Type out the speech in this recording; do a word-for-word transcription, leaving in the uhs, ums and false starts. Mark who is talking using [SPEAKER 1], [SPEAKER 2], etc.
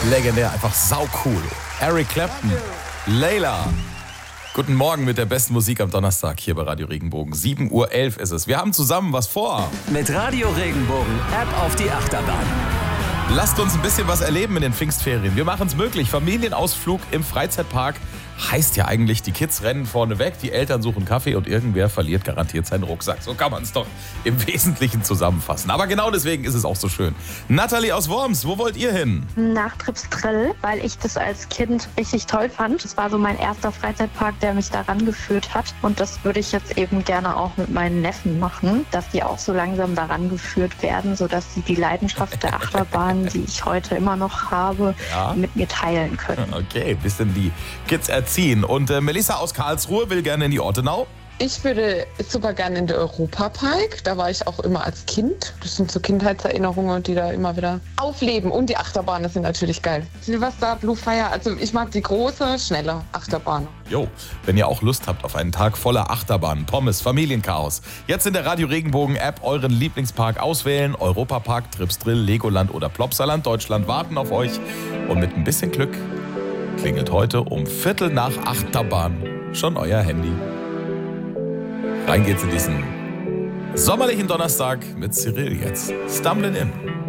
[SPEAKER 1] Legendär, einfach saucool. Eric Clapton, Layla. Guten Morgen mit der besten Musik am Donnerstag hier bei Radio Regenbogen. sieben Uhr elf ist es. Wir haben zusammen was vor.
[SPEAKER 2] Mit Radio Regenbogen, App auf die Achterbahn.
[SPEAKER 1] Lasst uns ein bisschen was erleben in den Pfingstferien. Wir machen es möglich. Familienausflug im Freizeitpark. Heißt ja eigentlich, die Kids rennen vorne weg, die Eltern suchen Kaffee und irgendwer verliert garantiert seinen Rucksack. So kann man es doch im Wesentlichen zusammenfassen. Aber genau deswegen ist es auch so schön. Nathalie aus Worms, wo wollt ihr hin?
[SPEAKER 3] Nach Tripsdrill, weil ich das als Kind richtig toll fand. Das war so mein erster Freizeitpark, der mich daran geführt hat. Und das würde ich jetzt eben gerne auch mit meinen Neffen machen, dass die auch so langsam daran geführt werden, sodass sie die Leidenschaft der Achterbahn, die ich heute immer noch habe, ja, mit mir teilen können.
[SPEAKER 1] Okay, bisschen die Kids erziehen. Und äh, Melissa aus Karlsruhe will gerne in die Ortenau.
[SPEAKER 4] Ich würde super gerne in den Europapark. Da war ich auch immer als Kind. Das sind so Kindheitserinnerungen, die da immer wieder aufleben. Und die Achterbahnen sind natürlich geil. Silverstar, Blue Fire, also ich mag die große, schnelle Achterbahn.
[SPEAKER 1] Jo, wenn ihr auch Lust habt auf einen Tag voller Achterbahnen, Pommes, Familienchaos. Jetzt in der Radio Regenbogen App euren Lieblingspark auswählen. Europapark, Tripsdrill, Legoland oder Plopsaland. Deutschland warten auf euch. Und mit ein bisschen Glück klingelt heute um Viertel nach Achterbahn schon euer Handy. Rein geht's in diesen sommerlichen Donnerstag mit Cyril jetzt. Stumbling In.